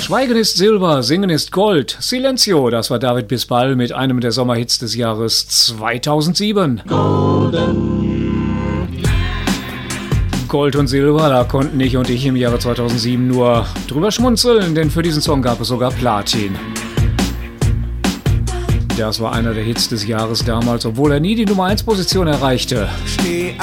Schweigen ist Silber, Singen ist Gold. Silencio, das war David Bisbal mit einem der Sommerhits des Jahres 2007. Gold und Silber, da konnten ich und ich im Jahre 2007 nur drüber schmunzeln, denn für diesen Song gab es sogar Platin. Das war einer der Hits des Jahres damals, obwohl er nie die Nummer 1 Position erreichte. Steh